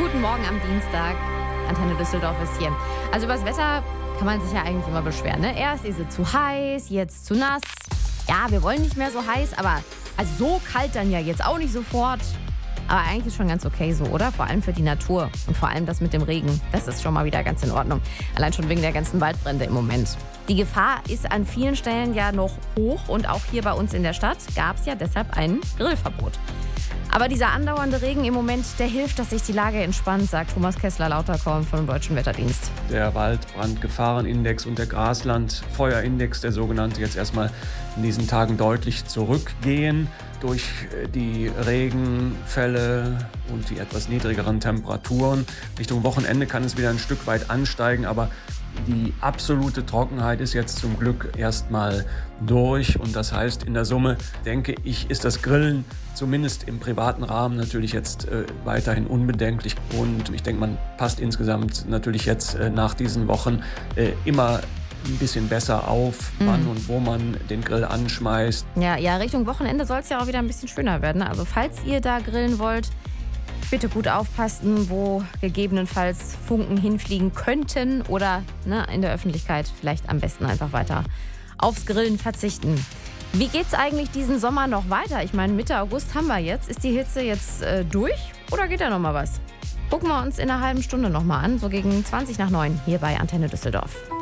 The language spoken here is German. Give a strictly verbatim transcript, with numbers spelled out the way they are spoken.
Guten Morgen am Dienstag. Antenne Düsseldorf ist hier. Also über das Wetter kann man sich ja eigentlich immer beschweren. Ne? Erst ist es zu heiß, jetzt zu nass. Ja, wir wollen nicht mehr so heiß, aber also so kalt dann ja jetzt auch nicht sofort. Aber eigentlich ist schon ganz okay so, oder? Vor allem für die Natur und vor allem das mit dem Regen. Das ist schon mal wieder ganz in Ordnung. Allein schon wegen der ganzen Waldbrände im Moment. Die Gefahr ist an vielen Stellen ja noch hoch und auch hier bei uns in der Stadt gab es ja deshalb ein Grillverbot. Aber dieser andauernde Regen im Moment, der hilft, dass sich die Lage entspannt, sagt Thomas Kessler-Lauterkorn vom Deutschen Wetterdienst. Der Waldbrandgefahrenindex und der Graslandfeuerindex, der sogenannte, jetzt erstmal in diesen Tagen deutlich zurückgehen. Durch die Regenfälle und die etwas niedrigeren Temperaturen. Richtung Wochenende kann es wieder ein Stück weit ansteigen, aber die absolute Trockenheit ist jetzt zum Glück erstmal durch. Und das heißt, in der Summe, denke ich, ist das Grillen zumindest im privaten Rahmen natürlich jetzt äh, weiterhin unbedenklich. Und ich denke, man passt insgesamt natürlich jetzt äh, nach diesen Wochen äh, immer ein bisschen besser auf, wann mhm. und wo man den Grill anschmeißt. Ja, ja, Richtung Wochenende soll es ja auch wieder ein bisschen schöner werden. Also falls ihr da grillen wollt, bitte gut aufpassen, wo gegebenenfalls Funken hinfliegen könnten oder ne, in der Öffentlichkeit vielleicht am besten einfach weiter aufs Grillen verzichten. Wie geht's eigentlich diesen Sommer noch weiter? Ich meine, Mitte August haben wir jetzt. Ist die Hitze jetzt äh, durch oder geht da noch mal was? Gucken wir uns in einer halben Stunde noch mal an, so gegen zwanzig nach neun hier bei Antenne Düsseldorf.